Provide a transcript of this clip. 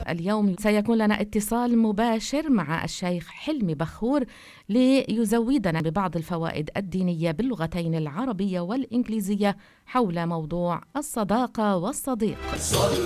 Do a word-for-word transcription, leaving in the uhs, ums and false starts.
اليوم سيكون لنا اتصال مباشر مع الشيخ حلمي بخور ليزودنا ببعض الفوائد الدينية باللغتين العربية والإنجليزية حول موضوع الصداقة والصديق.